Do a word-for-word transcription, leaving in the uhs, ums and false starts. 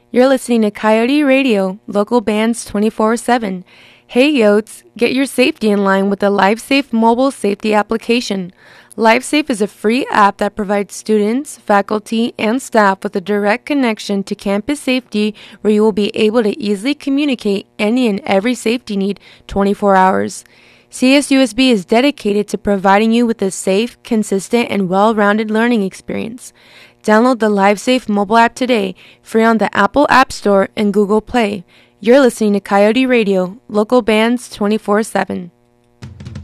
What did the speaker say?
You're listening to Coyote Radio, local bands twenty-four seven. Hey Yotes, get your safety in line with the LifeSafe mobile safety application. LifeSafe is a free app that provides students, faculty, and staff with a direct connection to campus safety where you will be able to easily communicate any and every safety need twenty-four hours. C S U S B is dedicated to providing you with a safe, consistent, and well-rounded learning experience. Download the LifeSafe mobile app today, free on the Apple App Store and Google Play. You're listening to Coyote Radio, local bands twenty-four seven.